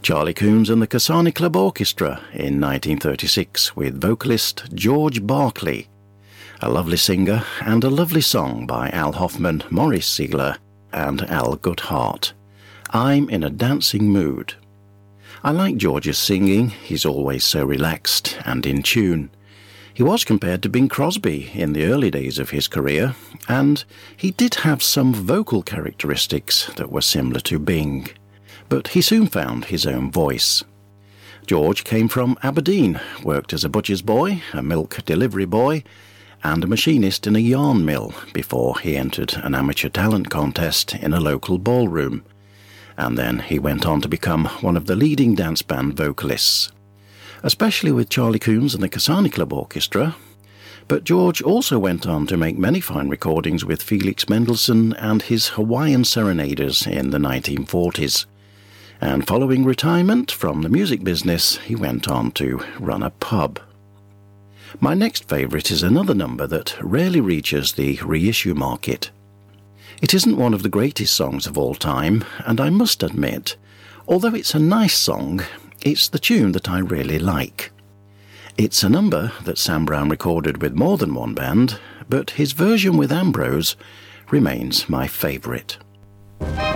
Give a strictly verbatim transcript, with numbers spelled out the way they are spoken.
Charlie Coons and the Casani Club Orchestra in nineteen thirty-six with vocalist George Barclay, a lovely singer and a lovely song by Al Hoffman, Maurice Seeler and Al Goodhart. I'm in a dancing mood. I like George's singing, he's always so relaxed and in tune. He was compared to Bing Crosby in the early days of his career, and he did have some vocal characteristics that were similar to Bing. But he soon found his own voice. George came from Aberdeen, worked as a butcher's boy, a milk delivery boy, and a machinist in a yarn mill before he entered an amateur talent contest in a local ballroom. And then he went on to become one of the leading dance band vocalists, especially with Charlie Coons and the Casani Club Orchestra. But George also went on to make many fine recordings with Felix Mendelssohn and his Hawaiian Serenaders in the nineteen forties. And following retirement from the music business, he went on to run a pub. My next favourite is another number that rarely reaches the reissue market. It isn't one of the greatest songs of all time, and I must admit, although it's a nice song, it's the tune that I really like. It's a number that Sam Brown recorded with more than one band, but his version with Ambrose remains my favourite.